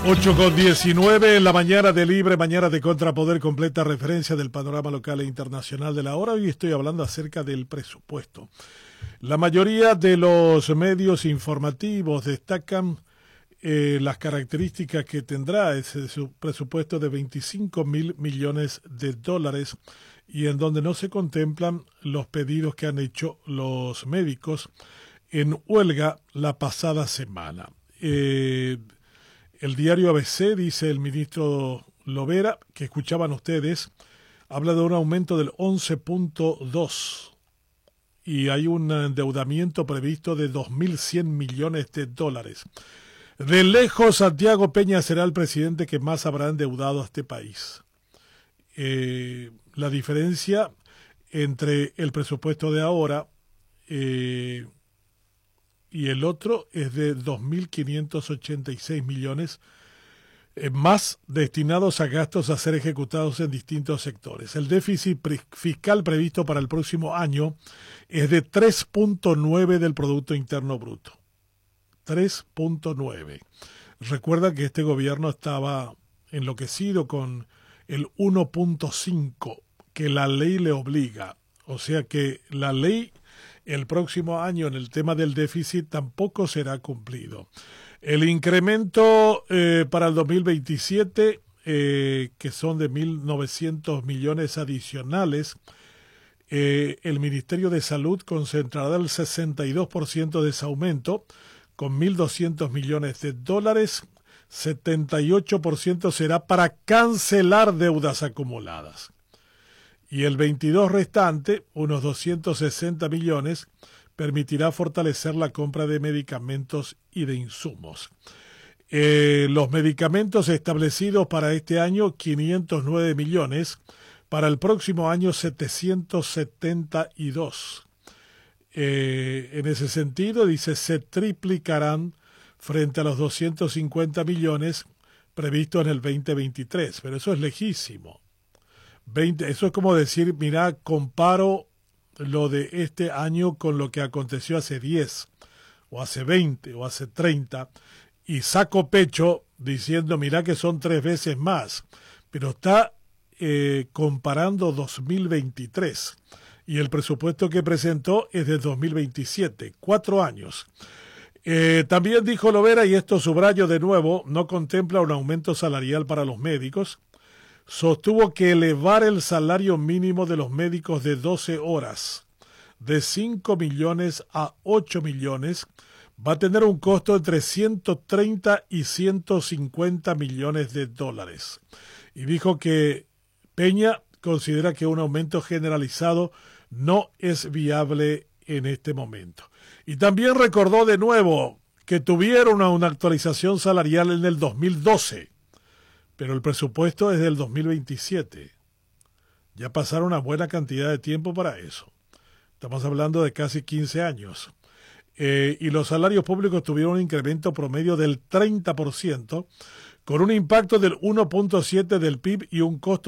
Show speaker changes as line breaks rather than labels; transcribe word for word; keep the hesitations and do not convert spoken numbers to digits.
ocho con diecinueve en la mañana de Libre, mañana de Contrapoder, completa referencia del panorama local e internacional de la hora. Hoy estoy hablando acerca del presupuesto. La mayoría de los medios informativos destacan eh, las características que tendrá ese su presupuesto de veinticinco mil millones de dólares y en donde no se contemplan los pedidos que han hecho los médicos en huelga la pasada semana. Eh, El diario A B C, dice el ministro Lovera, que escuchaban ustedes, habla de un aumento del once punto dos y hay un endeudamiento previsto de dos mil cien millones de dólares. De lejos, Santiago Peña será el presidente que más habrá endeudado a este país. Eh, la diferencia entre el presupuesto de ahora eh, y el otro es de dos mil quinientos ochenta y seis millones eh, más destinados a gastos a ser ejecutados en distintos sectores. El déficit pre fiscal previsto para el próximo año es de tres punto nueve del Producto Interno Bruto. tres punto nueve. Recuerda que este gobierno estaba enloquecido con el uno punto cinco, que la ley le obliga. O sea que la ley el próximo año en el tema del déficit tampoco será cumplido. El incremento eh, para el dos mil veintisiete, eh, que son de mil novecientos millones adicionales, eh, el Ministerio de Salud concentrará el sesenta y dos por ciento de ese aumento, con mil doscientos millones de dólares. setenta y ocho por ciento será para cancelar deudas acumuladas. Y el veintidós restante, unos doscientos sesenta millones, permitirá fortalecer la compra de medicamentos y de insumos. Eh, los medicamentos establecidos para este año, quinientos nueve millones, para el próximo año setecientos setenta y dos. Eh, en ese sentido, dice, se triplicarán frente a los doscientos cincuenta millones previstos en el veinte veintitrés, pero eso es lejísimo. veinte, eso es como decir, mira, comparo lo de este año con lo que aconteció hace diez, o hace veinte, o hace treinta, y saco pecho diciendo, mira que son tres veces más, pero está eh, comparando dos mil veintitrés, y el presupuesto que presentó es de dos mil veintisiete, cuatro años. Eh, también dijo Lovera, y esto subrayo de nuevo, no contempla un aumento salarial para los médicos. Sostuvo que elevar el salario mínimo de los médicos de doce horas de cinco millones a ocho millones va a tener un costo entre ciento treinta y ciento cincuenta millones de dólares. Y dijo que Peña considera que un aumento generalizado no es viable en este momento. Y también recordó de nuevo que tuvieron una, una actualización salarial en el dos mil doce. Pero el presupuesto es del dos mil veintisiete. Ya pasaron una buena cantidad de tiempo para eso. Estamos hablando de casi quince años. Eh, y los salarios públicos tuvieron un incremento promedio del treinta por ciento, con un impacto del uno punto siete del P I B y un costo